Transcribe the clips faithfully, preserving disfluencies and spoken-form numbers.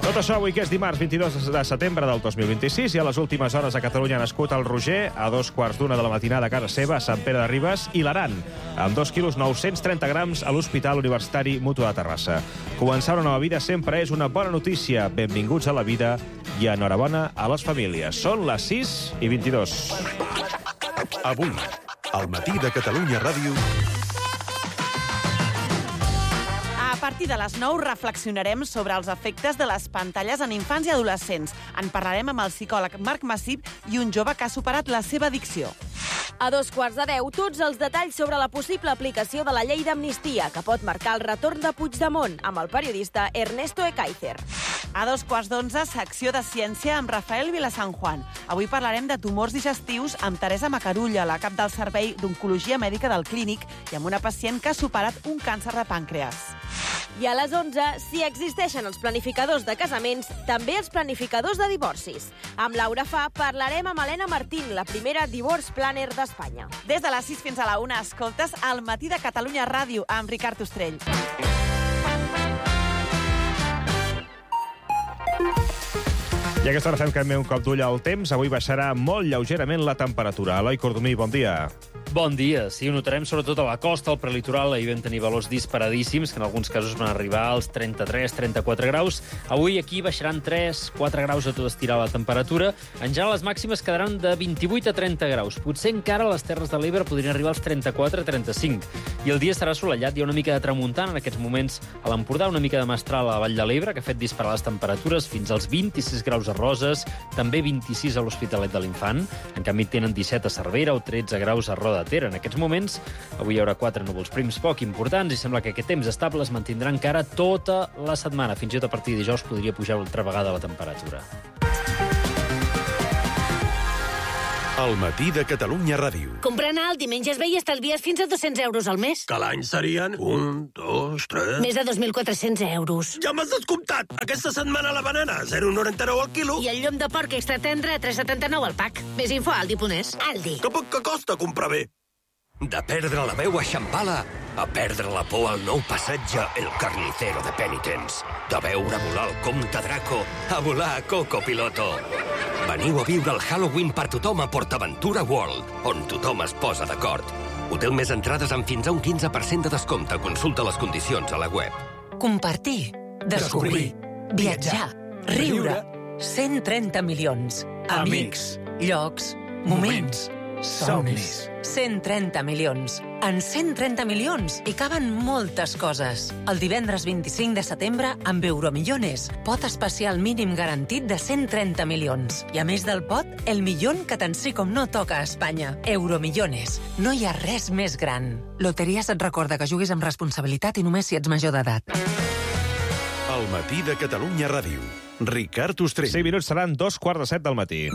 Tot això avui que és dimarts vint-i-dos de setembre del dos mil vint-i-sis i a les últimes hores a Catalunya ha nascut el Roger a dos quarts d'una de la matinada a casa seva a Sant Pere de Ribes i l'Aran amb dos quilos nou-cents trenta grams a l'Hospital Universitari Mutu de Terrassa. Començar una nova vida sempre és una bona notícia. Benvinguts a la vida i enhorabona a les famílies. Són les sis i vint-i-dos. Avui, al matí de Catalunya Ràdio... A partir de les nou reflexionarem sobre els efectes de les pantalles en infants i adolescents. En parlarem amb el psicòleg Marc Massip i un jove que ha superat la seva addicció. A dos quarts de deu, tots els detalls sobre la possible aplicació de la llei d'amnistia, que pot marcar el retorn de Puigdemont, amb el periodista Ernesto Ekaizer. A dos quarts d'onze, secció de ciència amb Rafael Vilasanjuan. Avui parlarem de tumors digestius amb Teresa Macarulla, la cap del Servei d'Oncologia Mèdica del Clínic, i amb una pacient que ha superat un càncer de pàncreas. I a les onze, si existeixen els planificadors de casaments, també els planificadors de divorcis. Amb Laura Fa parlarem amb Helena Martín, la primera divorce planner d'Espanya. Des de les sis fins a la una, escoltes El matí de Catalunya Ràdio amb Ricard Ostrell. I a aquesta hora fem també un cop d'ull al temps. Avui baixarà molt lleugerament la temperatura. Eloi Cordomí, bon dia. Bon dia. Sí, ho notarem sobretot a la costa, al prelitoral. Ahir vam tenir valors disparadíssims, que en alguns casos van arribar als trenta-tres trenta-quatre graus. Avui aquí baixaran tres quatre graus a tot estirar la temperatura. En general, les màximes quedaran de vint-i-vuit a trenta graus. Potser encara a les Terres de l'Ebre podrien arribar als trenta-quatre trenta-cinc. I el dia estarà assolellat. Hi ha una mica de tramuntana en aquests moments a l'Empordà, una mica de mestral a la Vall de l'Ebre, que ha fet disparar les temperatures fins als vint-i-sis graus a Roses, també vint-i-sis a l'Hospitalet de l'Infant. En canvi, tenen disset a Cervera o tretze graus a Roda de Ter. En aquests moments, avui hi haurà quatre núvols prims poc importants i sembla que aquest temps estable es mantindrà encara tota la setmana. Fins i tot a partir de dijous podria pujar una altra vegada la temperatura. Al matí de Catalunya Ràdio. Comprant alt i menges bé i estalvies fins a dos-cents euros al mes. Que l'any serien un, dos, tres... Més de dos mil quatre-cents euros. Ja m'has descomptat! Aquesta setmana la banana, zero coma noranta-nou al quilo. I el llom de porc extra tendre, tres coma setanta-nou al pack. Més info a aldi punt es. Aldi. Que poc que costa comprar bé. De perdre la veu a Xampala a perdre la por al nou passatge El Carnicero de Penitents. De veure volar el comte Draco a volar a Coco Piloto. Veniu a viure el Halloween per tothom a PortAventura World, on tothom es posa d'acord. Hotel més entrades amb fins a un quinze per cent de descompte. Consulta les condicions a la web. Compartir, descobrir, viatjar, riure. cent trenta milions. Amics, llocs, moments, somnis. cent trenta milions. En cent trenta milions hi caben moltes coses. El divendres vint-i-cinc de setembre, amb Euromillones, pot especial mínim garantit de cent trenta milions. I a més del pot, el milió que tant sí com no toca a Espanya. Euromillones. No hi ha res més gran. Loteries et recorda que juguis amb responsabilitat i només si ets major d'edat. Al matí de Catalunya Ràdio. Ricard Ostrell. cinc minuts seran dos quarts de set del matí.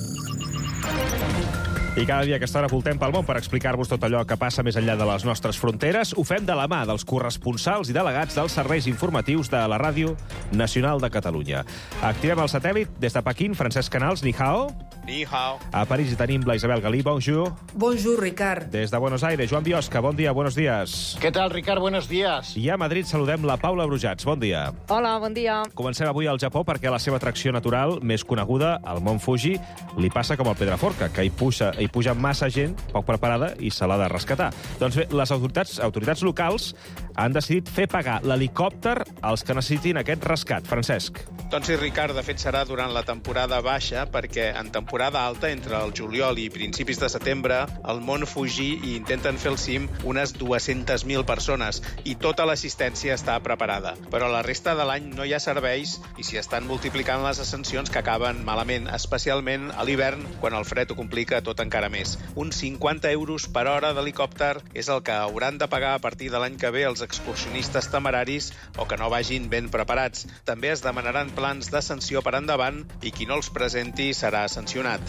I cada dia a aquesta hora voltem pel món per explicar-vos tot allò que passa més enllà de les nostres fronteres. Ho fem de la mà dels corresponsals i delegats dels serveis informatius de la Ràdio Nacional de Catalunya. Activem el satèl·lit des de Pequín. Francesc Canals, ni hao. Ni hao. A París hi tenim la Isabel Galí, bonjour. Bonjour, Ricard. Des de Buenos Aires, Joan Biosca, bon dia, buenos días. ¿Qué tal, Ricard? Buenos días. I a Madrid saludem la Paula Brujats, bon dia. Hola, bon dia. Comencem avui al Japó perquè la seva atracció natural més coneguda, el Mont Fuji, li passa com al Pedraforca, que hi puja, hi puja massa gent poc preparada i se l'ha de rescatar. Doncs bé, les autoritats, autoritats locals han decidit fer pagar l'helicòpter als que necessitin aquest rescat. Francesc. Doncs sí, Ricard, de fet serà durant la temporada baixa, perquè en temporada alta, entre el juliol i principis de setembre, al Mont Fuji hi intenten fer el cim unes dues-centes mil persones i tota l'assistència està preparada. Però la resta de l'any no hi ha serveis i s'hi estan multiplicant les ascensions que acaben malament, especialment a l'hivern, quan el fred ho complica tot encara més. Uns cinquanta euros per hora d'helicòpter és el que hauran de pagar a partir de l'any que ve els excursionistes temeraris o que no vagin ben preparats. També es demanaran plans d'ascensió per endavant i qui no els presenti serà sancionat.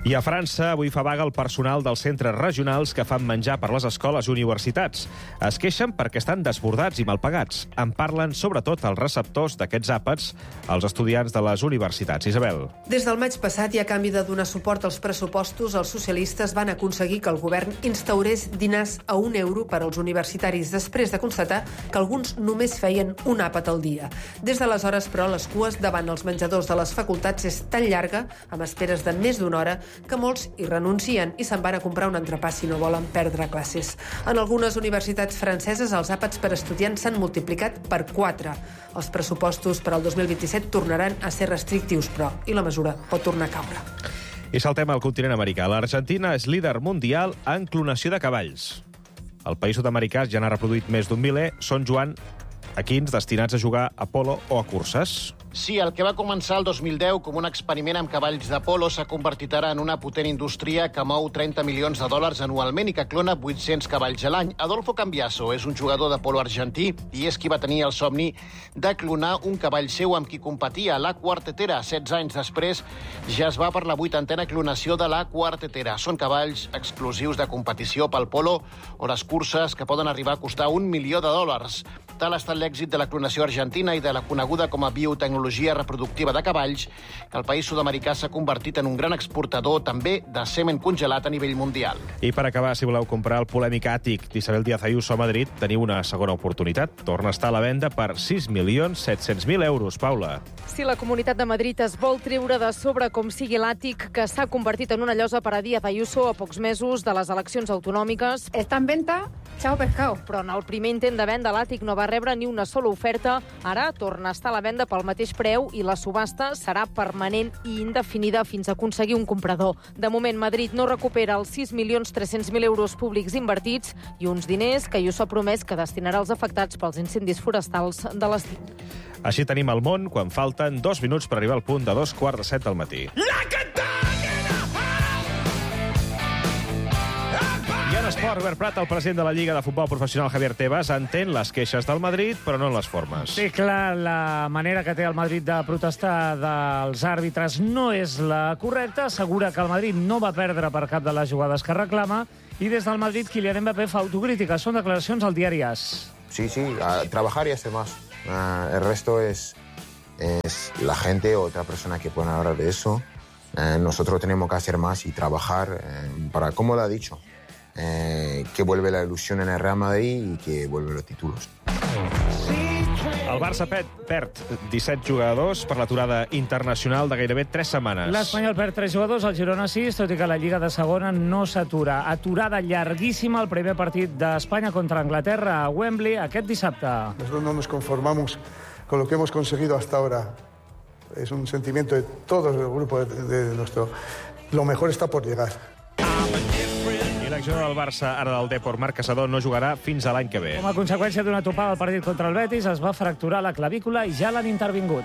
I a França, avui fa vaga el personal dels centres regionals que fan menjar per les escoles i universitats. Es queixen perquè estan desbordats i mal pagats. En parlen sobretot els receptors d'aquests àpats, els estudiants de les universitats. Isabel. Des del maig passat i a canvi de donar suport als pressupostos, els socialistes van aconseguir que el govern instaurés dinars a un euro per als universitaris, després de constatar que alguns només feien un àpat al dia. Des d'aleshores, però, les cues davant els menjadors de les facultats és tan llarga, amb esperes de més d'una hora, que molts hi renuncien i se'n van a comprar un entrepà si no volen perdre classes. En algunes universitats franceses, els àpats per estudiants s'han multiplicat per quatre. Els pressupostos per al dos mil vint-i-set tornaran a ser restrictius, però, i la mesura pot tornar a caure. I saltem al continent americà. L'Argentina és líder mundial en clonació de cavalls. El país sud-americà ja n'ha reproduït més d'un miler. Són, Joan, equins destinats a jugar a polo o a curses. Sí, el que va començar el dos mil deu com un experiment amb cavalls de polo s'ha convertit ara en una potent indústria que mou trenta milions de dòlars anualment i que clona vuit-cents cavalls a l'any. Adolfo Cambiaso és un jugador de polo argentí i és qui va tenir el somni de clonar un cavall seu amb qui competia, la Quartetera. setze anys després ja es va per la vuitantena clonació de la Quartetera. Són cavalls explosius de competició pel polo o les curses que poden arribar a costar un milió de dòlars. Tal ha estat l'èxit de la clonació argentina i de la coneguda com a biotecnologia reproductiva de cavalls, que el país sud-americà s'ha convertit en un gran exportador també de semen congelat a nivell mundial. I per acabar, si voleu comprar el polèmic àtic d'Isabel Díaz Ayuso a Madrid, teniu una segona oportunitat. Torna a estar a la venda per sis milions set-cents mil euros. Paula. Si la Comunitat de Madrid es vol treure de sobre com sigui l'àtic que s'ha convertit en una llosa per a Díaz Ayuso a pocs mesos de les eleccions autonòmiques... Està en venta, chao pescado. Però en el primer intent de venda l'àtic no va rebre ni una sola oferta. Ara torna a estar a la venda pel mateix preu i la subhasta serà permanent i indefinida fins a aconseguir un comprador. De moment, Madrid no recupera els sis milions tres-cents mil euros públics invertits i uns diners que Ayuso ha promès que destinarà als afectats pels incendis forestals de l'estiu. Així tenim el món quan falten dos minuts per arribar al punt de dos quarts de set del matí. I en esport, Albert Prat, el president de la Lliga de Futbol Professional, Javier Tebas, entén les queixes del Madrid, però no en les formes. Sí, clar, la manera que té el Madrid de protestar dels àrbitres no és la correcta. Assegura que el Madrid no va perdre per cap de les jugades que reclama. I des del Madrid, Kylian Mbappé fa autocrítica. Són declaracions al diari AS. Sí, sí, a trabajar y hacer más. Uh, el resto es, es la gente o otra persona que pueden hablar de eso. Uh, nosotros tenemos que hacer más y trabajar uh, para, como lo ha dicho, Eh, que vuelve la ilusión en el Real Madrid y que vuelve los títulos. El Barça perd disset jugadors per l'aturada internacional de gairebé tres setmanes. L'Espanyol perd tres jugadors, el Girona sis, tot i que la Lliga de Segona no s'atura. Aturada llarguíssima el primer partit d'Espanya contra Anglaterra a Wembley aquest dissabte. Nosotros no nos conformamos con lo que hemos conseguido hasta ahora. Es un sentimiento de todo el grupo de, de nuestro... Lo mejor está por llegar. I l'exjugador del Barça, ara del Depor, Marc Caçador, no jugarà fins a l'any que ve. Com a conseqüència d'una topada al partit contra el Betis, es va fracturar la clavícula i ja l'han intervingut.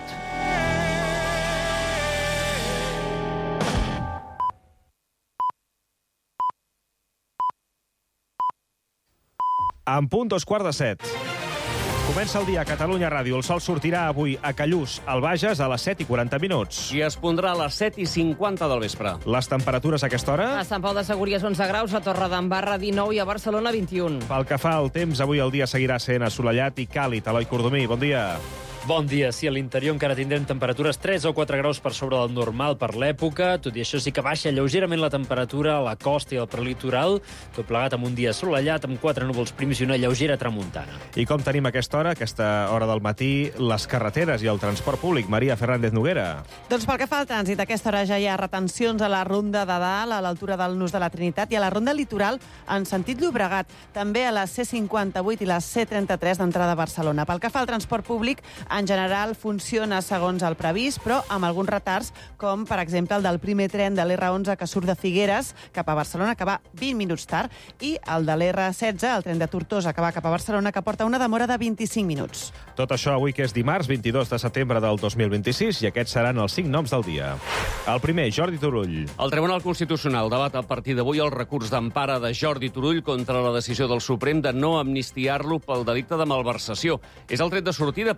En punt, dos quarts de set. Comença el dia a Catalunya Ràdio. El sol sortirà avui a Callús, al Bages, a les set i quaranta minuts. I es pondrà a les set i cinquanta del vespre. Les temperatures a aquesta hora? A Sant Pau de Segúries, onze graus, a Torredembarra, dinou, i a Barcelona, vint-i-un. Pel que fa al temps, avui el dia seguirà sent assolellat i càlid. Eloi Cordomí, bon dia. Bon dia. Sí, a l'interior encara tindrem temperatures tres o quatre graus per sobre del normal per l'època. Tot i això sí que baixa lleugerament la temperatura a la costa i al prelitoral, tot plegat amb un dia assolellat, amb quatre núvols prims i una lleugera tramuntana. I com tenim a aquesta hora, aquesta hora del matí, les carreteres i el transport públic? Maria Fernández Noguera. Doncs pel que fa al trànsit, a aquesta hora ja hi ha retencions a la Ronda de Dalt, a l'altura del Nus de la Trinitat, i a la Ronda Litoral en sentit Llobregat, també a la C cinquanta-vuit i la C trenta-tres d'entrada a Barcelona. Pel que fa al transport públic, en general funciona segons el previst, però amb alguns retards, com per exemple el del primer tren de l'R onze que surt de Figueres cap a Barcelona, que va vint minuts tard, i el de l'R setze, el tren de Tortosa que va cap a Barcelona, que porta una demora de vint-i-cinc minuts. Tot això avui, que és dimarts, vint-i-dos de setembre del dos mil vint-i-sis, i aquests seran els cinc noms del dia. El primer, Jordi Turull. El Tribunal Constitucional debat a partir d'avui el recurs d'empara de Jordi Turull contra la decisió del Suprem de no amnistiar-lo pel delicte de malversació. És el tret de sortida per l'aplicació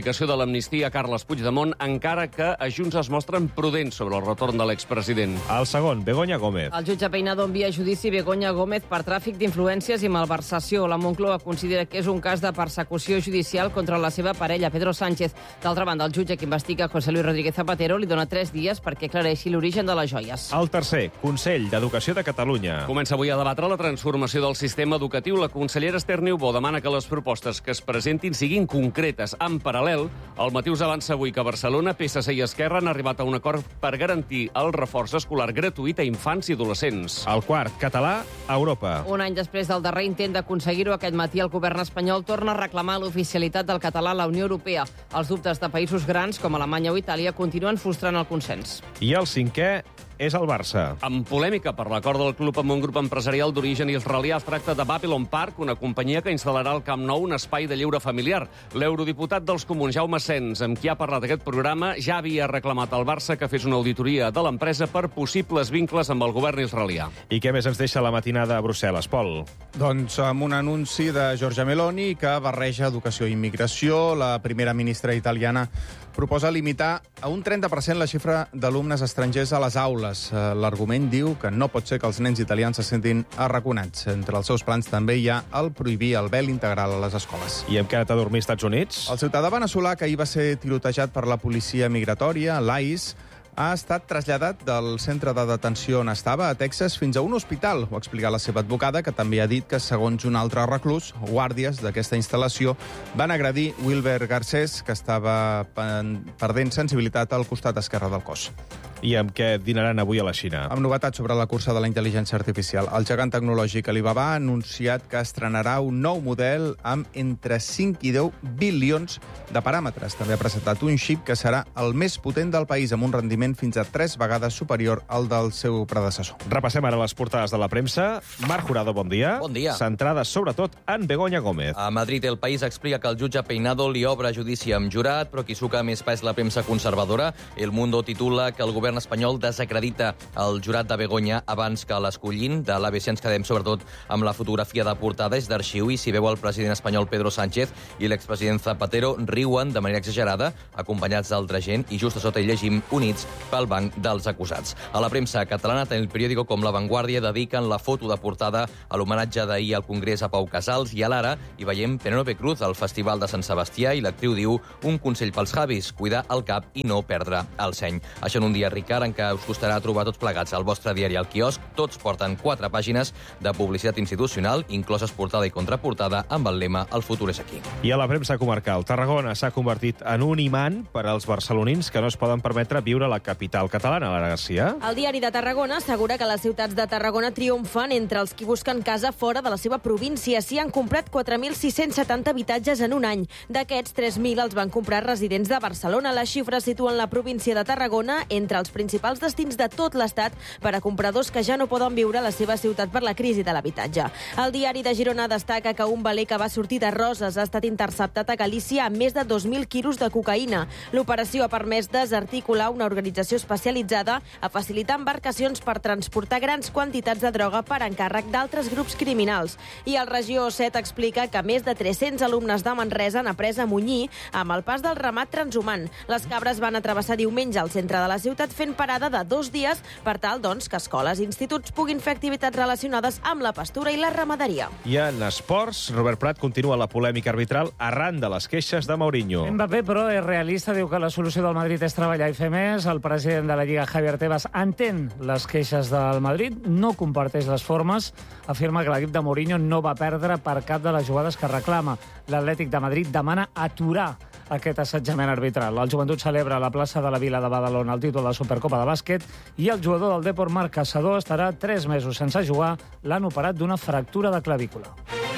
l'aplicació de l'amnistia a Carles Puigdemont, encara que a Junts es mostren prudents sobre el retorn de l'expresident. El segon, Begoña Gómez. El jutge Peinado envia a judici Begoña Gómez per tràfic d'influències i malversació. La Moncloa considera que és un cas de persecució judicial contra la seva parella, Pedro Sánchez. D'altra banda, el jutge que investiga José Luis Rodríguez Zapatero li dona tres dies perquè aclareixi l'origen de les joies. El tercer, Consell d'Educació de Catalunya. Comença avui a debatre la transformació del sistema educatiu. La consellera Esther Niubó demana que les propostes que es presentin siguin concretes. En paral·lel, el Matí us avança avui que a Barcelona, P S C i Esquerra han arribat a un acord per garantir el reforç escolar gratuït a infants i adolescents. El quart, català a Europa. Un any després del darrer intent d'aconseguir-ho, aquest matí el govern espanyol torna a reclamar l'oficialitat del català a la Unió Europea. Els dubtes de països grans com Alemanya o Itàlia continuen frustrant el consens. I el cinquè és el Barça. Amb polèmica per l'acord del club amb un grup empresarial d'origen israelià, es tracta de Babylon Park, una companyia que instal·larà al Camp Nou un espai de lleure familiar. L'eurodiputat dels Comuns, Jaume Sens, amb qui ha parlat aquest programa, ja havia reclamat al Barça que fes una auditoria de l'empresa per possibles vincles amb el govern israelià. I què més ens deixa la matinada a Brussel·les, Pol? Doncs amb un anunci de Giorgia Meloni que barreja educació i immigració. La primera ministra italiana proposa limitar a un trenta per cent la xifra d'alumnes estrangers a les aules. L'argument diu que no pot ser que els nens italians se sentin arraconats. Entre els seus plans també hi ha el prohibir el vel integral a les escoles. I amb què ha anat a dormir als Estats Units? El ciutadà veneçolà, que ahir va ser tirotejat per la policia migratòria, l'I C E, ha estat traslladat del centre de detenció on estava, a Texas, fins a un hospital. Ho ha explicat la seva advocada, que també ha dit que, segons un altre reclús, guàrdies d'aquesta instal·lació van agredir Wilber Garcés, que estava perdent sensibilitat al costat esquerre del cos. I amb què dinaran avui a la Xina? Amb novetats sobre la cursa de la intel·ligència artificial. El gegant tecnològic Alibaba ha anunciat que estrenarà un nou model amb entre cinc i deu bilions de paràmetres. També ha presentat un xip que serà el més potent del país, amb un rendiment fins a tres vegades superior al del seu predecessor. Repassem ara les portades de la premsa. Marc Jurado, bon dia. Bon dia. Centrades sobretot en Begoña Gómez. A Madrid, El País explica que el jutge Peinado li obre judici amb jurat, però qui suca més pa és la premsa conservadora. El Mundo titula que el govern espanyol desacredita el jurat de Begoña abans que l'escollin. De l'A B C ens quedem sobretot amb la fotografia de portada, és d'arxiu, i s'hi veu el president espanyol Pedro Sánchez i l'expresident Zapatero riuen de manera exagerada, acompanyats d'altra gent, i just a sota hi llegim units pel banc dels acusats. A la premsa catalana, tant el periòdico com La Vanguardia dediquen la foto de portada a l'homenatge d'ahir al Congrés a Pau Casals, i a l'Ara hi veiem Penélope Cruz al Festival de Sant Sebastià, i l'actriu diu un consell pels Javis, cuidar el cap i no perdre el seny. Això en un dia, Ricard, en què us costarà trobar tots plegats al vostre diari al quiosc. Tots porten quatre pàgines de publicitat institucional, incloses portada i contraportada, amb el lema "El futur és aquí". I a la premsa comarcal, Tarragona s'ha convertit en un imant per als barcelonins que no es poden permetre viure a la capital catalana, Lara Garcia. El diari de Tarragona assegura que les ciutats de Tarragona triomfen entre els qui busquen casa fora de la seva província. S'hi han comprat quatre mil sis-cents setanta habitatges en un any. D'aquests, tres mil els van comprar residents de Barcelona. Les xifres situen la província de Tarragona entre els principals destins de tot l'Estat per a compradors que ja no poden viure a la seva ciutat per la crisi de l'habitatge. El diari de Girona destaca que un veler que va sortir de Roses ha estat interceptat a Galícia amb més de dos mil quilos de cocaïna. L'operació ha permès desarticular una organització especialitzada a facilitar embarcacions per transportar grans quantitats de droga per encàrrec d'altres grups criminals. I el Regió set explica que més de tres-cents alumnes de Manresa han après a munyir amb el pas del ramat transhumant. Les cabres van travessar diumenge al centre de la ciutat fent parada de dos dies per tal, doncs, que escoles i instituts puguin fer activitats relacionades amb la pastura i la ramaderia. I en esports, Robert Prat continua la polèmica arbitral arran de les queixes de Mourinho. Mbappé, però, és realista, diu que la solució del Madrid és treballar i fer més. El president de la Lliga, Javier Tebas, entén les queixes del Madrid, no comparteix les formes, afirma que l'equip de Mourinho no va perdre per cap de les jugades que reclama. L'Atlètic de Madrid demana aturar aquest assetjament arbitral. El Joventut celebra a la plaça de la Vila de Badalona el títol de Supercopa de bàsquet i el jugador del Depor, Marc Caçador, estarà tres mesos sense jugar. L'han operat d'una fractura de clavícula.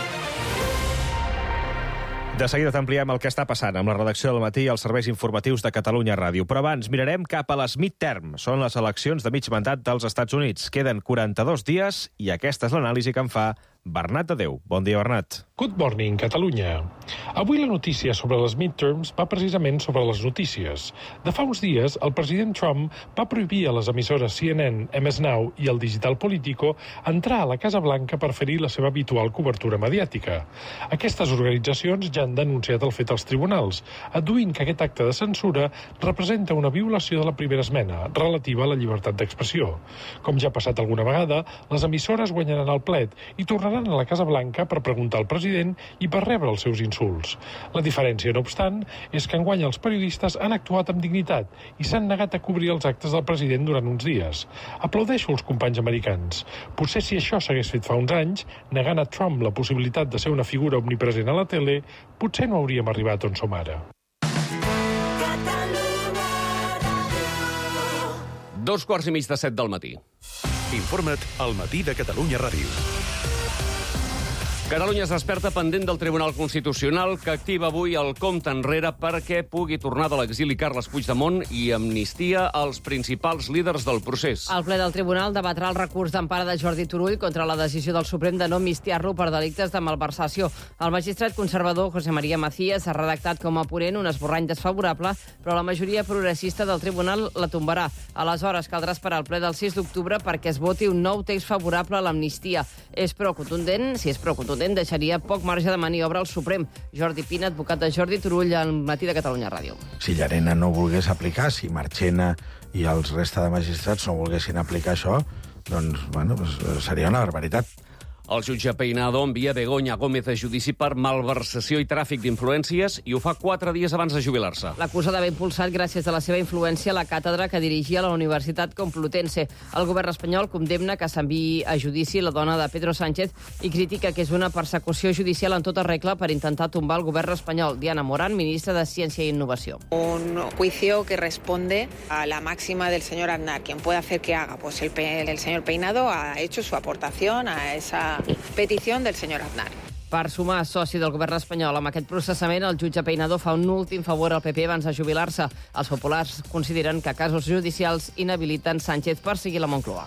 De seguida t'ampliem el que està passant amb la redacció del Matí i els serveis informatius de Catalunya Ràdio. Però abans mirarem cap a les midterm. Són les eleccions de mig mandat dels Estats Units. Queden quaranta-dos dies i aquesta és l'anàlisi que en fa Bernat Tadeu. Bon dia, Bernat. Good morning, Catalunya. Avui la notícia sobre les midterms va precisament sobre les notícies. De fa uns dies, el president Trump va prohibir a les emissores C N N, M S Now i el Digital Politico entrar a la Casa Blanca per fer la seva habitual cobertura mediàtica. Aquestes organitzacions ja han denunciat el fet als tribunals, adduint que aquest acte de censura representa una violació de la primera esmena, relativa a la llibertat d'expressió. Com ja ha passat alguna vegada, les emissores guanyaran el plet i tornaran a la Casa Blanca per preguntar al president i per rebre els seus insults. La diferència, no obstant, és que enguany els periodistes han actuat amb dignitat i s'han negat a cobrir els actes del president durant uns dies. Aplaudeixo els companys americans. Potser si això s'hagués fet fa uns anys, negant a Trump la possibilitat de ser una figura omnipresent a la tele, potser no hauríem arribat on som ara. Dos quarts i mig de set del matí. Informa't al Matí de Catalunya Ràdio. Catalunya es desperta pendent del Tribunal Constitucional, que activa avui el compte enrere perquè pugui tornar de l'exili Carles Puigdemont i amnistia als principals líders del procés. El ple del Tribunal debatrà el recurs d'empara de Jordi Turull contra la decisió del Suprem de no amnistiar-lo per delictes de malversació. El magistrat conservador José María Macías ha redactat com a ponent un esborrany desfavorable, però la majoria progressista del Tribunal la tombarà. Aleshores, caldrà esperar el ple del sis d'octubre perquè es voti un nou text favorable a l'amnistia. És prou contundent, si és prou contundent, deixaria poc marge de maniobra al Suprem. Jordi Pina, advocat de Jordi Turull, al Matí de Catalunya Ràdio. Si Llarena no volgués aplicar, si Marchena i els resta de magistrats no volguessin aplicar això, doncs, bueno, doncs seria una barbaritat. El jutge Peinado envia Begoña Gómez a judici per malversació i tràfic d'influències i ho fa quatre dies abans de jubilar-se. L'acusa d'haver impulsat, gràcies a la seva influència, la càtedra que dirigia a la Universitat Complutense. El govern espanyol condemna que s'enviï a judici la dona de Pedro Sánchez i critica que és una persecució judicial en tota regla per intentar tombar el govern espanyol. Diana Morán, ministra de Ciència i Innovació. Un juicio que responde a la máxima del señor Aznar. Quien puede hacer que haga, pues el, el señor Peinado ha hecho su aportación a esa petición del señor Aznar. Per sumar soci del govern espanyol amb aquest processament, el jutge Peinado fa un últim favor al P P abans de jubilar-se. Els populars consideren que casos judicials inhabiliten Sánchez per seguir la Moncloa.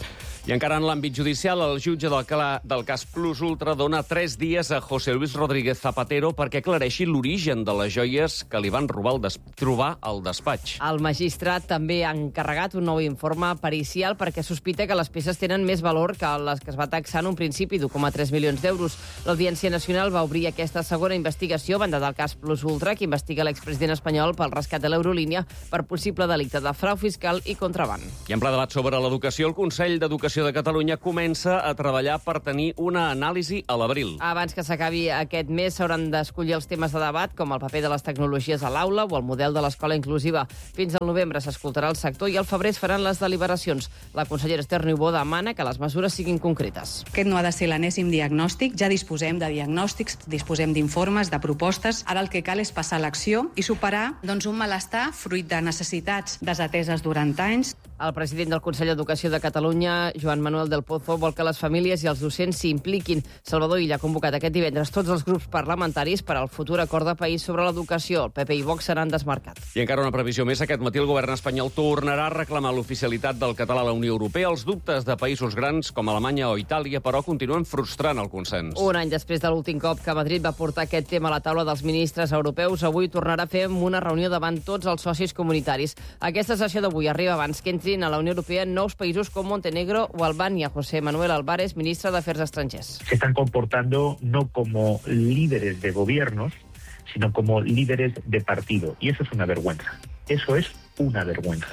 I encara en l'àmbit judicial, el jutge del, del cas Plus Ultra dona tres dies a José Luis Rodríguez Zapatero perquè aclareixi l'origen de les joies que li van robar el des... trobar al despatx. El magistrat també ha encarregat un nou informe pericial perquè sospita que les peces tenen més valor que les que es va taxar en un principi d'u coma tres milions d'euros. L'Audiència Nacional va obrir aquesta segona investigació banda del cas Plus Ultra, que investiga l'expresident espanyol pel rescat de l'Eurolínia per possible delicte de frau fiscal i contraban. I en ple debat sobre l'educació, el Consell d'Educació de Catalunya comença a treballar per tenir una anàlisi a l'abril. Abans que s'acabi aquest mes s'hauran d'escollir els temes de debat, com el paper de les tecnologies a l'aula o el model de l'escola inclusiva. Fins al novembre s'escoltarà el sector i al febrer es faran les deliberacions. La consellera Esther Niubó demana que les mesures siguin concretes. Aquest no ha de ser l'enèsim diagnòstic. Ja disposem de diagnòstics, disposem d'informes, de propostes. Ara el que cal és passar a l'acció i superar doncs, un malestar fruit de necessitats desateses durant anys. El president del Consell d'Educació de Catalunya, Joan Manuel del Pozo, vol que les famílies i els docents s'hi impliquin. Salvador Illa ha convocat aquest divendres tots els grups parlamentaris per al futur acord de país sobre l'educació. El P P i Vox seran desmarcat. I encara una previsió més. Aquest matí el govern espanyol tornarà a reclamar l'oficialitat del català a la Unió Europea. Els dubtes de països grans com Alemanya o Itàlia, però, continuen frustrant el consens. Un any després de l'últim cop que Madrid va portar aquest tema a la taula dels ministres europeus, avui tornarà a fer una reunió davant tots els socis comunitaris. Aquesta sessió d'avui arriba abans que entrin a la Unió Europea nous països com Montenegro o Albania. José Manuel Álvarez, ministre d'Afers Estrangers. Se están comportando no como líderes de gobiernos, sino como líderes de partido. Y eso es una vergüenza. Eso es una vergüenza.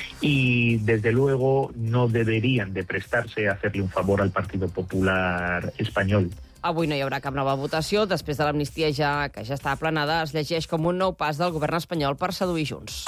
Y desde luego no deberían de prestarse a hacerle un favor al Partido Popular Espanyol. Avui no hi haurà cap nova votació. Després de l'amnistia ja, que ja està aplanada, es llegeix com un nou pas del govern espanyol per seduir Junts.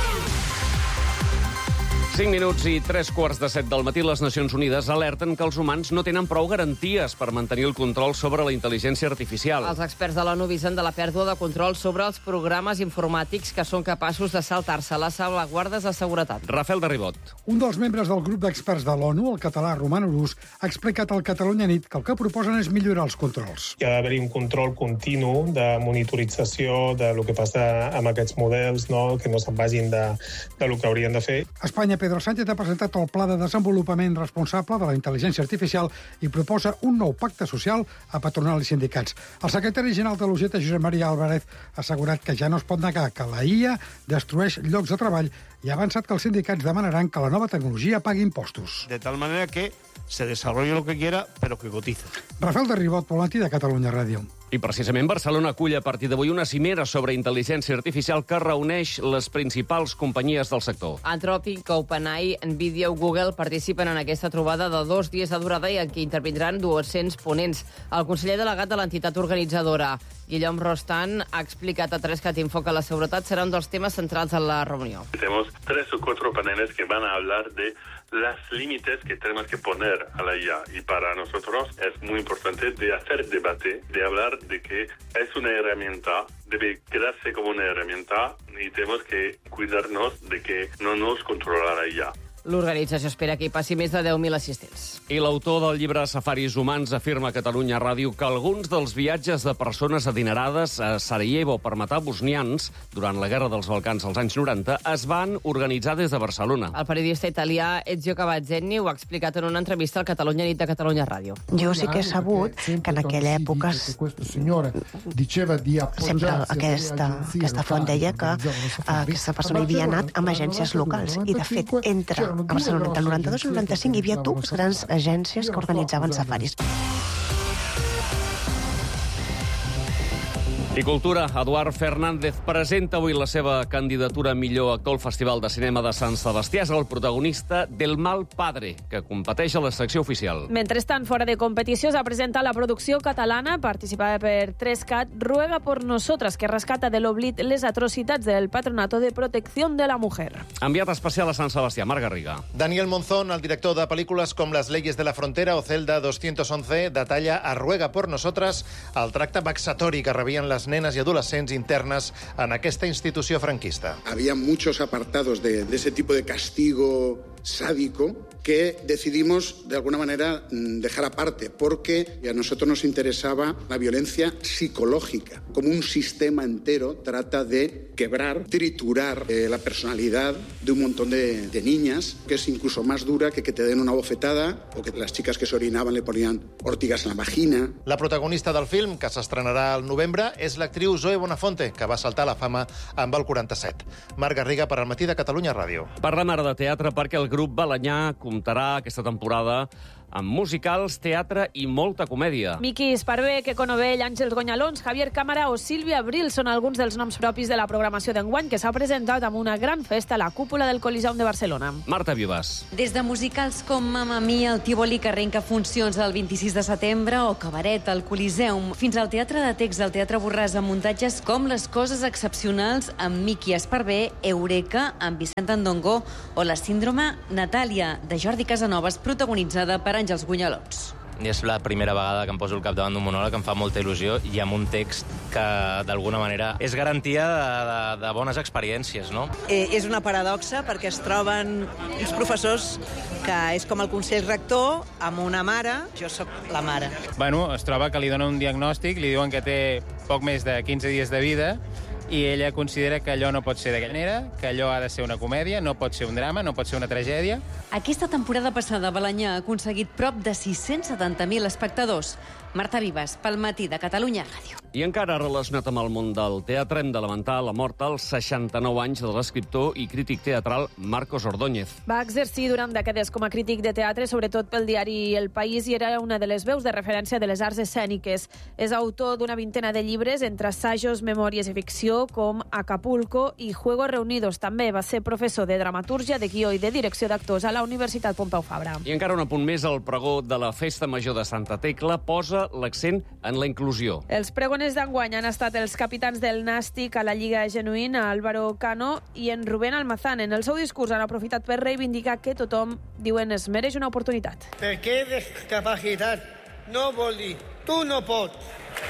cinc minuts i tres quarts de set del matí, les Nacions Unides alerten que els humans no tenen prou garanties per mantenir el control sobre la intel·ligència artificial. Els experts de l'ONU avisen de la pèrdua de control sobre els programes informàtics que són capaços de saltar-se les salvaguardes de seguretat. Rafael de Ribot. Un dels membres del grup d'experts de l'ONU, el català Roman Urús, ha explicat al Catalunya Nit que el que proposen és millorar els controls. Hi ha d'haver un control continu de monitorització de lo que passa amb aquests models, no? Que no se'n vagin de, de lo que haurien de fer. Espanya, Pedro Pedro Sánchez ha presentat el Pla de Desenvolupament Responsable de la Intel·ligència Artificial i proposa un nou pacte social a patronal i sindicats. El secretari general de l'U G T, Josep Maria Álvarez, ha assegurat que ja no es pot negar que la I A destrueix llocs de treball i ha avançat que els sindicats demanaran que la nova tecnologia pagui impostos. De tal manera que se desarrolle lo que quiera, pero que cotice. Rafael de Ribot, pel matí de Catalunya Ràdio. I precisament Barcelona acull a partir d'avui una cimera sobre intel·ligència artificial que reuneix les principals companyies del sector. Anthropic, OpenAI, Nvidia o Google participen en aquesta trobada de dos dies de durada i en què intervindran dos-cents ponents. El conseller delegat de l'entitat organitzadora, Guillaume Rostand, ha explicat a Tres Catinfo que la seguretat serà un dels temes centrals en la reunió. Tenemos tres o cuatro paneles que van a hablar de los límites que tenemos que poner a la I A. Y para nosotros es muy importante de hacer debate, de hablar de que es una herramienta, debe quedarse como una herramienta y tenemos que cuidarnos de que no nos controla la I A. L'organització espera que hi passi més de deu mil assistents. I l'autor del llibre Safaris humans afirma a Catalunya Ràdio que alguns dels viatges de persones adinerades a Sarajevo per matar bosnians durant la Guerra dels Balcans als anys noranta es van organitzar des de Barcelona. El periodista italià Ezio Cavazzeni ho ha explicat en una entrevista al Catalunya Nit de Catalunya Ràdio. Jo sí que he sabut que en aquella època sempre aquesta, aquesta font deia que aquesta persona havia anat amb agències locals i, de fet, entre a Barcelona entre el noranta-dos i el noranta-cinc hi havia dues grans agències que organitzaven safaris. I Cultura, Eduard Fernández presenta avui la seva candidatura a millor actor al Festival de Cinema de Sant Sebastià. És el protagonista del Mal Padre, que competeix a la secció oficial. Mentrestant, fora de competició, s'ha presentat la producció catalana, participada per tres cat, Ruega por Nosotras, que rescata de l'oblit les atrocitats del Patronato de Protección de la Mujer. Enviat especial a Sant Sebastià, Marc Garriga. Daniel Monzón, el director de pel·lícules com Las leyes de la frontera o Celda doscientos once, detalla a Ruega por Nosotras el tracte vexatori que rebien les nenes y adolescentes internas en aquesta institució franquista. Había muchos apartados de, de ese tipo de castigo sádico que decidimos, de alguna manera, dejar aparte, porque a nosotros nos interesaba la violencia psicológica. Como un sistema entero trata de quebrar, triturar eh, la personalidad de un montón de, de niñas, que es incluso más dura que que te den una bofetada o que las chicas que se orinaban le ponían ortigas en la vagina. La protagonista del film, que s'estrenarà al novembre, és l'actriu Zoe Bonafonte, que va saltar a la fama amb el quaranta-set. Marc Garriga per al Matí de Catalunya Ràdio. Parlem ara de teatre perquè el grup Balanyà comptarà aquesta temporada amb musicals, teatre i molta comèdia. Miqui Esparvé, Queco Novell, Àngels Gonyalons, Javier Cámara o Sílvia Abril són alguns dels noms propis de la programació d'enguany que s'ha presentat amb una gran festa a la cúpula del Coliseum de Barcelona. Marta Vivas. Des de musicals com Mamma Mia, el Tívoli, que arrenca funcions el vint-i-sis de setembre, o Cabaret, al Coliseum, fins al Teatre de Text, al Teatre Borràs, amb muntatges com Les coses excepcionals amb Miqui Esparvé, Eureka, amb Vicent Andongo, o La síndrome Natàlia, de Jordi Casanovas, protagonitzada per Àngels Gonyalons. És la primera vegada que em poso al capdavant d'un monòleg, em fa molta il·lusió, i amb un text que, d'alguna manera, és garantia de, de, de bones experiències, no? Eh, és una paradoxa perquè es troben uns professors que és com el consell rector amb una mare, jo sóc la mare. Bueno, es troba que li donen un diagnòstic, li diuen que té poc més de quinze dies de vida, i ella considera que allò no pot ser d'aquella manera, que allò ha de ser una comèdia, no pot ser un drama, no pot ser una tragèdia. Aquesta temporada passada, Balanyà ha aconseguit prop de sis-cents setanta mil espectadors. Marta Vivas, pel Matí de Catalunya Ràdio. I encara relacionat amb el món del teatre, hem de lamentar la mort als seixanta-nou anys de l'escriptor i crític teatral Marcos Ordóñez. Va exercir durant dècades com a crític de teatre, sobretot pel diari El País, i era una de les veus de referència de les arts escèniques. És autor d'una vintena de llibres, entre assajos, memòries i ficció, com Acapulco i Juegos Reunidos. També va ser professor de dramatúrgia, de guió i de direcció d'actors a la Universitat Pompeu Fabra. I encara un apunt més, el pregó de la Festa Major de Santa Tecla posa l'accent en la inclusió. Els pregoners d'enguany han estat els capitans del Nàstic a la Lliga Genuïn, Álvaro Cano i en Rubén Almazán. En el seu discurs han aprofitat per reivindicar que tothom, diuen, es mereix una oportunitat. Perquè discapacitat no vol dir tu no pots.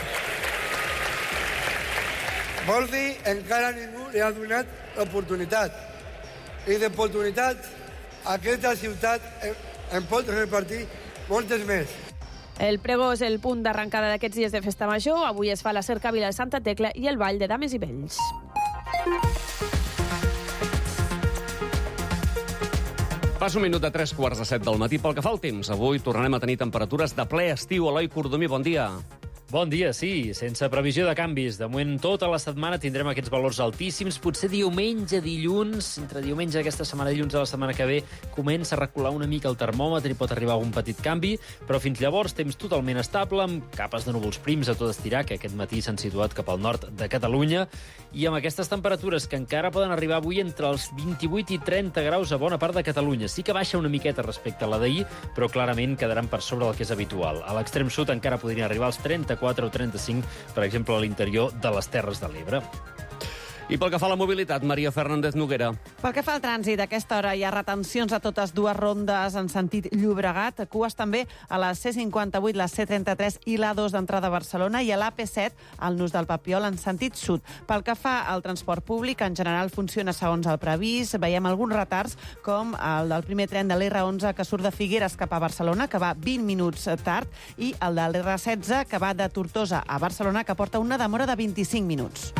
Vol dir encara ningú li ha donat l'oportunitat. I d'oportunitat aquesta ciutat en pot repartir moltes més. El pregó és el punt d'arrencada d'aquests dies de festa major. Avui es fa la cercavila de Santa Tecla i el ball de dames i vells. Passa un minut de tres quarts de set del matí. Pel que fa al temps, avui tornarem a tenir temperatures de ple estiu. Eloi Cordomí, bon dia. Bon dia, sí, sense previsió de canvis. De moment, tota la setmana tindrem aquests valors altíssims. Potser diumenge, dilluns, entre diumenge aquesta setmana, dilluns de la setmana que ve, comença a recular una mica el termòmetre i pot arribar a un petit canvi, però fins llavors temps totalment estable, amb capes de núvols prims a tot estirar, que aquest matí s'han situat cap al nord de Catalunya, i amb aquestes temperatures que encara poden arribar avui entre els vint-i-vuit i trenta graus a bona part de Catalunya. Sí que baixa una miqueta respecte a la d'ahir, però clarament quedaran per sobre del que és habitual. A l'extrem sud encara podrien arribar als trenta-quatre o trenta-cinc, per exemple, a l'interior de les Terres de l'Ebre. I pel que fa a la mobilitat, Maria Fernández Noguera. Pel que fa al trànsit, a aquesta hora hi ha retencions a totes dues rondes en sentit Llobregat, cues també a la C cinquanta-vuit, la C trenta-tres i l'A dos d'entrada a Barcelona i a l'A P set, al nus del Papiol, en sentit sud. Pel que fa al transport públic, en general funciona segons el previst. Veiem alguns retards, com el del primer tren de l'R onze que surt de Figueres cap a Barcelona, que va vint minuts tard, i el de l'R setze, que va de Tortosa a Barcelona, que porta una demora de vint-i-cinc minuts.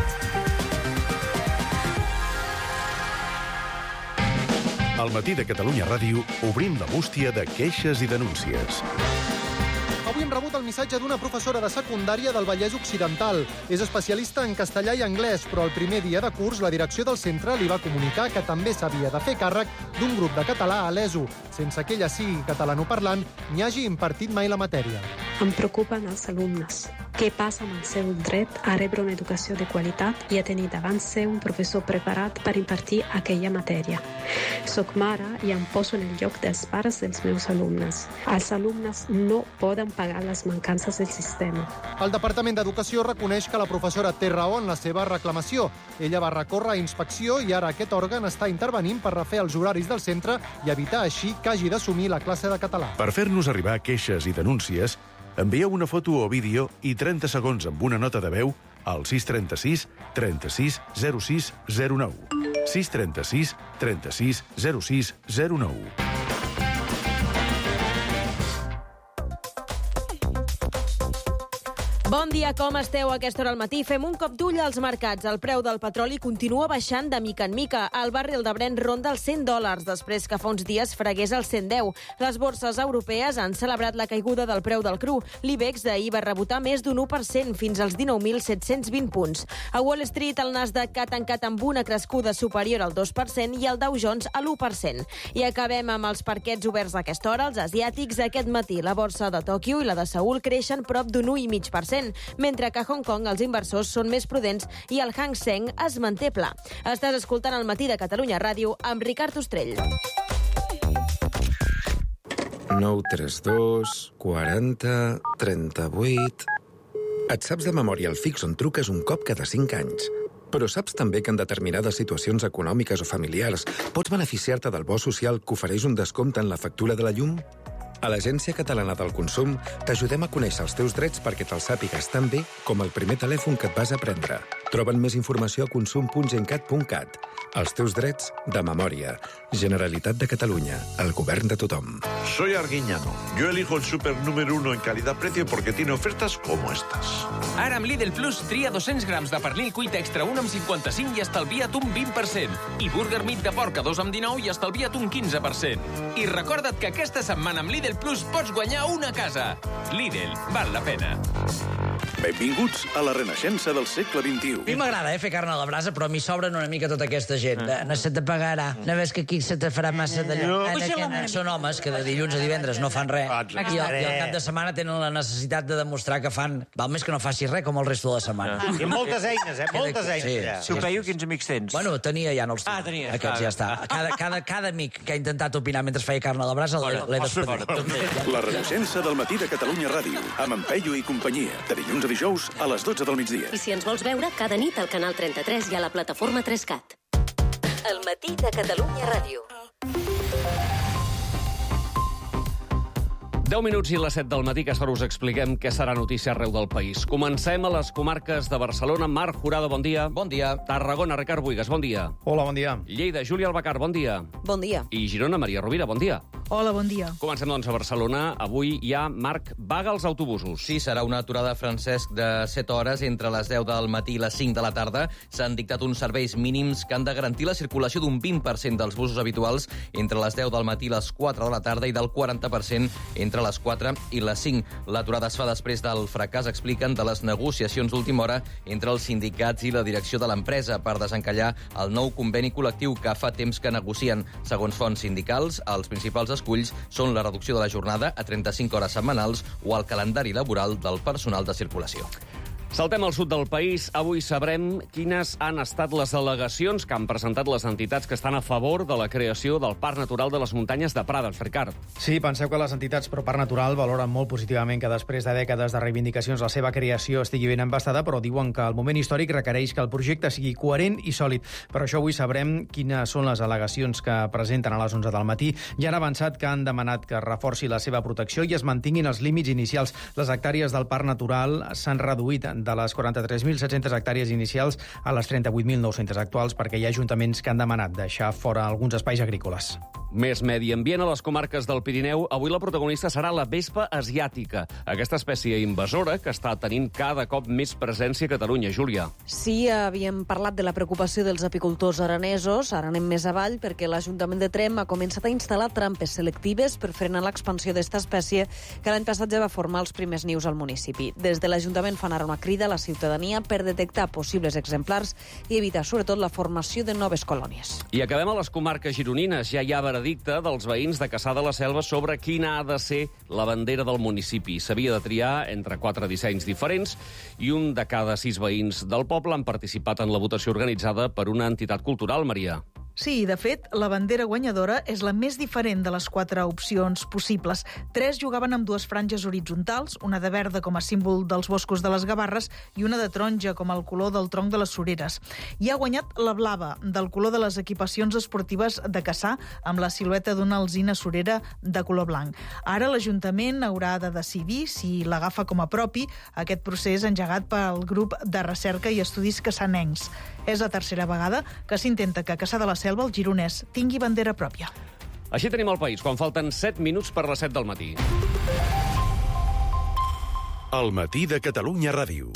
Al matí de Catalunya Ràdio obrim la bústia de queixes i denúncies. Avui hem rebut el missatge d'una professora de secundària del Vallès Occidental. És especialista en castellà i anglès, però el primer dia de curs la direcció del centre li va comunicar que també s'havia de fer càrrec d'un grup de català a l'E S O, sense que ella sigui catalanoparlant ni hagi impartit mai la matèria. Em preocupen els alumnes. Què passa amb el seu dret a rebre una educació de qualitat i a tenir davant seu un professor preparat per impartir aquella matèria? Soc mare i em poso en el lloc dels pares dels meus alumnes. Els alumnes no poden pagar les mancances del sistema. El Departament d'Educació reconeix que la professora té raó en la seva reclamació. Ella va recórrer a inspecció i ara aquest òrgan està intervenint per refer els horaris del centre i evitar així que hagi d'assumir la classe de català. Per fer-nos arribar queixes i denúncies, envieu una foto o vídeo i trenta segons amb una nota de veu al sis trenta-sis trenta-sis zero sis zero nou. sis trenta-sis trenta-sis zero sis zero nou. Bon dia, com esteu a aquesta hora al matí? Fem un cop d'ull als mercats. El preu del petroli continua baixant de mica en mica. El barril de Brent ronda els cent dòlars, després que fa uns dies fregués els cent deu. Les borses europees han celebrat la caiguda del preu del cru. L'I B E X d'ahir va rebotar més d'un u per cent, fins als dinou mil set-cents vint punts. A Wall Street, el Nasdaq ha tancat amb una crescuda superior al dos per cent i el Dow Jones a l'u per cent. I acabem amb els parquets oberts a aquesta hora. Els asiàtics, aquest matí, la borsa de Tòquio i la de Seül creixen prop d'un u coma cinc per cent. Mentre que a Hong Kong els inversors són més prudents i el Hang Seng es manté pla. Estàs escoltant el matí de Catalunya Ràdio amb Ricard Ostrell. nou tres dos quaranta trenta-vuit... Et saps de memòria el fix on truques un cop cada cinc anys. Però saps també que en determinades situacions econòmiques o familiars pots beneficiar-te del bo social que ofereix un descompte en la factura de la llum? A l'Agència Catalana del Consum t'ajudem a conèixer els teus drets perquè te'ls sàpigues tan bé com el primer telèfon que et vas a prendre. Troben més informació a consum punt gencat punt cat. Els teus drets de memòria. Generalitat de Catalunya. El govern de tothom. Soy Arguiñano. Yo elijo el súper número uno en calidad-precio porque tiene ofertas como estas. Ara amb Lidl Plus tria dos-cents grams de pernil cuit extra un amb cinquanta-cinc i estalvia't un vint per cent. I burger meat de porc a dos amb dinou i estalvia't un quinze per cent. I recorda't que aquesta setmana amb Lidl Plus pots guanyar una casa. Lidl, val la pena. Benvinguts a la renaixença del segle vint-i-u. A mi m'agrada eh, fer carn a la brasa, però a mi sobren una mica tota aquesta gent. Ah. No se te pagarà. No ves que aquí se te farà massa d'allò. No. Són homes que de dilluns a divendres no fan res. Ah, I, el, I al cap de setmana tenen la necessitat de demostrar que fan... Val més que no facis res com el resto de la setmana. Ah. I moltes eines, eh? Moltes eines. Sí. Ja. Si ho creieu, quins amics tens? Bueno, tenia ja, no els Ah, tenies. Aquests ja està. Cada, cada, cada amic que ha intentat opinar mentre feia carn a la brasa l'he despedit. La renaixença del matí de Catalunya Ràdio, amb en Peyu i companyia, de dilluns a dijous a les dotze del migdia. I si ens vols veure, cada nit al canal trenta-tres i a la plataforma tres cat. El matí de Catalunya Ràdio. deu minuts i les set del matí, que ara us expliquem què serà notícia arreu del país. Comencem a les comarques de Barcelona. Marc Jurado, bon dia. Bon dia. Tarragona, Ricard Buigas, bon dia. Hola, bon dia. Lleida, Júlia Albacar, bon dia. Bon dia. I Girona, Maria Rovira, bon dia. Hola, bon dia. Comencem, doncs, a Barcelona. Avui hi ha, Marc, vaga als autobusos. Sí, serà una aturada, Francesc, de set hores entre les deu del matí i les cinc de la tarda. S'han dictat uns serveis mínims que han de garantir la circulació d'un vint per cent dels busos habituals entre les deu del matí i les quatre de la tarda i del quaranta per cent entre les quatre i les cinc. L'aturada es fa després del fracàs, expliquen, de les negociacions d'última hora entre els sindicats i la direcció de l'empresa per desencallar el nou conveni col·lectiu que fa temps que negocien. Segons fonts sindicals, els principals esculls són la reducció de la jornada a trenta-cinc hores setmanals o el calendari laboral del personal de circulació. Saltem al sud del país. Avui sabrem quines han estat les al·legacions que han presentat les entitats que estan a favor de la creació del Parc Natural de les Muntanyes de Prades. Ricard. Sí, penseu que les entitats pro Parc Natural valoren molt positivament que després de dècades de reivindicacions la seva creació estigui ben embastada, però diuen que el moment històric requereix que el projecte sigui coherent i sòlid. Per això avui sabrem quines són les al·legacions que presenten a les onze del matí. Ja han avançat que han demanat que es reforci la seva protecció i es mantinguin els límits inicials. Les hectàrees del Parc Natural s'han reduït de les quaranta-tres mil set-centes hectàrees inicials a les trenta-vuit mil nou-centes actuals, perquè hi ha ajuntaments que han demanat deixar fora alguns espais agrícoles. Més medi ambient a les comarques del Pirineu. Avui la protagonista serà la vespa asiàtica, aquesta espècie invasora que està tenint cada cop més presència a Catalunya. Júlia. Sí, havíem parlat de la preocupació dels apicultors aranesos. Ara anem més avall perquè l'Ajuntament de Tremp ha començat a instal·lar trampes selectives per frenar l'expansió d'esta espècie que l'any passat ja va formar els primers nius al municipi. Des de l'Ajuntament fan ara una crida a la ciutadania per detectar possibles exemplars i evitar, sobretot, la formació de noves colònies. I acabem a les comarques gironines. Ja hi ha veredicte dels veïns de Cassà de la Selva sobre quina ha de ser la bandera del municipi. S'havia de triar entre quatre dissenys diferents i un de cada sis veïns del poble han participat en la votació organitzada per una entitat cultural, Maria. Sí, de fet, la bandera guanyadora és la més diferent de les quatre opcions possibles. Tres jugaven amb dues franges horitzontals, una de verda com a símbol dels boscos de les Gavarres i una de taronja com el color del tronc de les Sureres. I ha guanyat la blava, del color de les equipacions esportives de Cassà, amb la silueta d'una alzina surera de color blanc. Ara l'Ajuntament haurà de decidir si l'agafa com a propi, aquest procés engegat pel grup de recerca i estudis cassanencs. És la tercera vegada que s'intenta que Cassà de la Selva, el gironès, tingui bandera pròpia. Així tenim el país, quan falten set minuts per les set del matí. El matí de Catalunya Ràdio.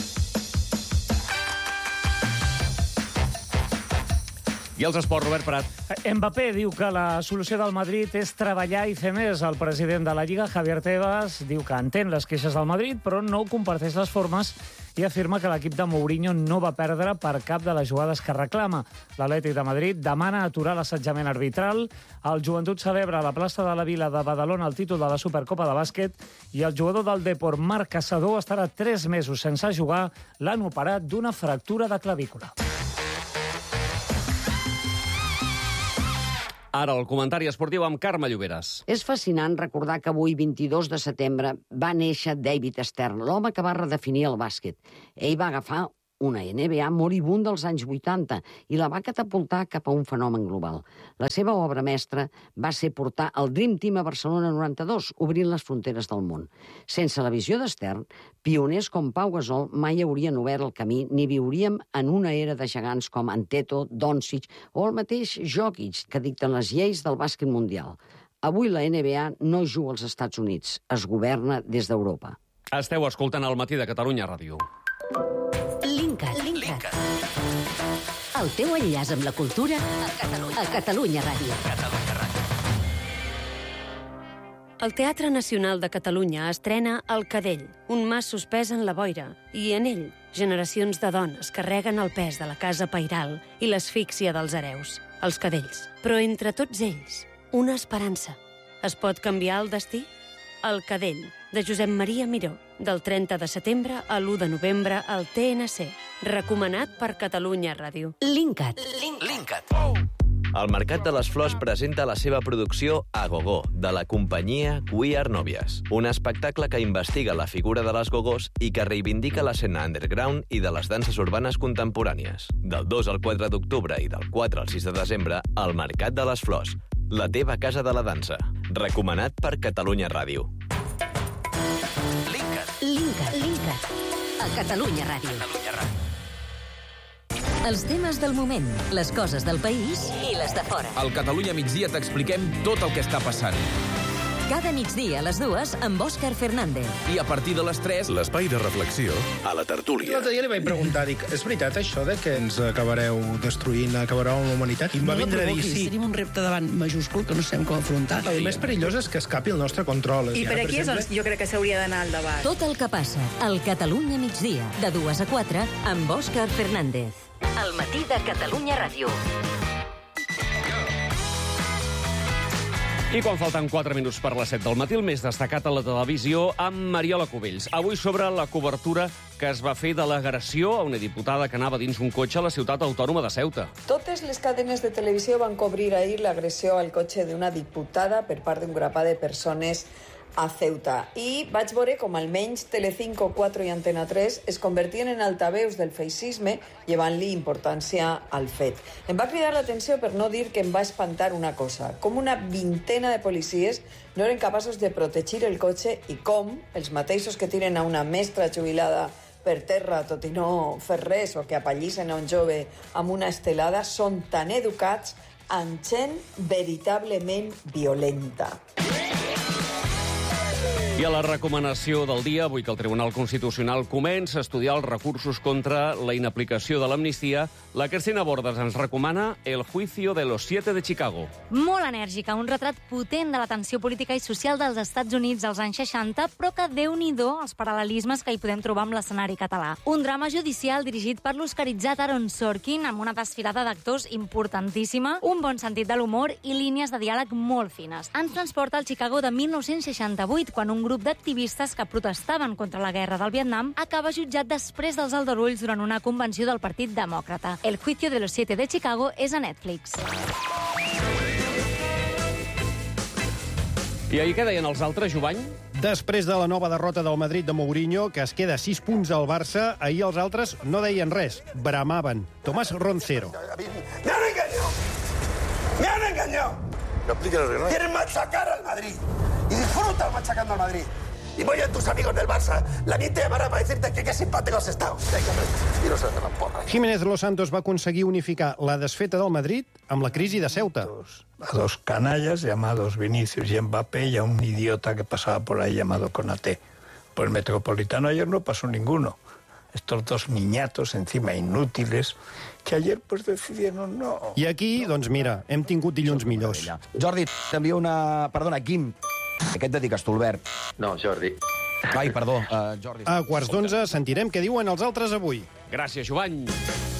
I els esports, Robert Prat. Mbappé diu que la solució del Madrid és treballar i fer més. El president de la Lliga, Javier Tebas, diu que entén les queixes del Madrid, però no comparteix les formes i afirma que l'equip de Mourinho no va perdre per cap de les jugades que reclama. L'Atlètic de Madrid demana aturar l'assetjament arbitral. El Joventut celebra a la plaça de la Vila de Badalona el títol de la Supercopa de bàsquet i el jugador del Depor, Marc Caçador, estarà tres mesos sense jugar. L'han operat d'una fractura de clavícula. Ara el comentari esportiu amb Carme Lloberes. És fascinant recordar que avui, vint-i-dos de setembre, va néixer David Stern, l'home que va redefinir el bàsquet. Ell va agafar una N B A moribunda dels anys vuitanta i la va catapultar cap a un fenomen global. La seva obra mestra va ser portar el Dream Team a Barcelona noranta-dos, obrint les fronteres del món. Sense la visió d'Stern, pioners com Pau Gasol mai haurien obert el camí ni viuríem en una era de gegants com Anteto, Doncic o el mateix Jokic, que dicten les lleis del bàsquet mundial. Avui la N B A no juga als Estats Units, es governa des d'Europa. Esteu escoltant el matí de Catalunya Ràdio. Linkat. Linkat. El teu enllaç amb la cultura a Catalunya, a Catalunya Ràdio. Catalunya Ràdio. El Teatre Nacional de Catalunya estrena El Cadell, un mas suspès en la boira, i en ell generacions de dones carreguen el pes de la casa pairal i l'asfíxia dels hereus, els cadells. Però entre tots ells, una esperança. Es pot canviar el destí? El Cadell, de Josep Maria Miró, del trenta de setembre a l'u de novembre al T N C. Recomanat per Catalunya Ràdio. Linkat. Linkat. El Mercat de les Flors presenta la seva producció A Gogó, de la companyia We Are Novias, un espectacle que investiga la figura de les gogós i que reivindica l'escena underground i de les danses urbanes contemporànies. Del dos al quatre d'octubre i del quatre al sis de desembre, al Mercat de les Flors, la teva casa de la dansa. Recomanat per Catalunya Ràdio. Linkat. Linkat. A Catalunya Ràdio. Catalunya Ràdio. Els temes del moment, les coses del país i les de fora. Al Catalunya migdia t'expliquem tot el que està passant. Cada migdia a les dues amb Òscar Fernández. I a partir de les tres... L'espai de reflexió a la tertúlia. L'altre dia li vaig preguntar, dic, és veritat això de que ens acabareu destruint, acabareu amb la humanitat? I em va vindre a dir sí. Tenim un repte davant majúscul que no sabem com afrontar. El més perillós és que escapi el nostre control. I per aquí és on jo crec que s'hauria d'anar al debat. Tot el que passa al Catalunya migdia, de dues a quatre, amb Òscar Fernández. El matí de Catalunya Ràdio. I quan falten quatre minuts per les set del matí, el més destacat a la televisió amb Mariola Cubells. Avui sobre la cobertura que es va fer de l'agressió a una diputada que anava dins un cotxe a la ciutat autònoma de Ceuta. Totes les cadenes de televisió van cobrir ahir l'agressió al cotxe d'una diputada per part d'un grapat de persones a Ceuta. I vaig veure com almenys Telecinco, quatre i Antena tres es convertien en altaveus del feixisme, llevant-li importància al fet. Em va cridar l'atenció, per no dir que em va espantar una cosa, com una vintena de policies no eren capaços de protegir el cotxe i com els mateixos que tiren a una mestra jubilada per terra, tot i no fer res, o que apallissen a un jove amb una estelada, són tan educats amb gent veritablement violenta. I a la recomanació del dia, avui que el Tribunal Constitucional comença a estudiar els recursos contra la inaplicació de l'amnistia, la Cristina Bordas ens recomana El juicio de los siete de Chicago. Molt enèrgica, un retrat potent de la tensió política i social dels Estats Units als anys seixanta, però que déu-n'hi-do els paral·lelismes que hi podem trobar amb l'escenari català. Un drama judicial dirigit per l'oscaritzat Aaron Sorkin, amb una desfilada d'actors importantíssima, un bon sentit de l'humor i línies de diàleg molt fines. Ens transporta al Chicago de mil nou-cents seixanta-vuit, quan un grup d'activistes que protestaven contra la guerra del Vietnam acaba jutjat després dels aldarulls durant una convenció del Partit Demòcrata. El juicio de los siete de Chicago és a Netflix. I ahir què deien els altres, Jovany? Després de la nova derrota del Madrid de Mourinho, que es queda sis punts al Barça, ahir els altres no deien res, bramaven. Tomás Roncero. ¡Me han engañado! ¡Me han engañado! Quieren machacar al Madrid. Y disfrutan machacando al Madrid. Y voy a tus amigos del Barça. La nit te llamará para decirte que qué simpático has estado. I no se la porra. Jiménez Los Santos va aconseguir unificar la desfeta del Madrid amb la crisi de Ceuta. A dos canallas llamados Vinicius y Mbappé y a un idiota que pasaba por ahí llamado Konaté. Pues Metropolitano ayer no pasó ninguno. Estos dos niñatos, encima inútiles, que ayer pues decidieron no... I aquí, doncs mira, hem tingut dilluns millors. Jordi, t'envio una... Perdona, Quim. A què et dediques, tu, Albert? No, Jordi. Ai, perdó, uh, Jordi. A quarts d'onze sentirem què diuen els altres avui. Gràcies, Jovany.